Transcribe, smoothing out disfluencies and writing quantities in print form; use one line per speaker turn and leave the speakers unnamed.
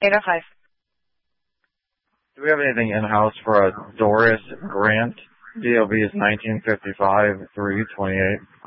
805.
Do we have anything in-house for a Doris Grant? DOB is 1955-328.